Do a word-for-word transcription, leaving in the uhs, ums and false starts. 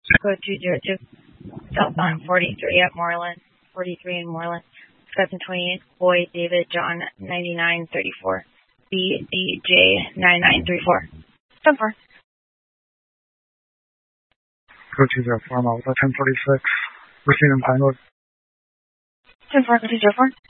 Code two zero two. Southbound forty-three at Moreland. forty-three in Moreland. Wisconsin twenty-eight. Boyd David John ninety-nine thirty-four. B D J nine nine three four. ten four. Code two zero four, Malta ten forty-six. Receiving Pinewood. ten four, two zero four.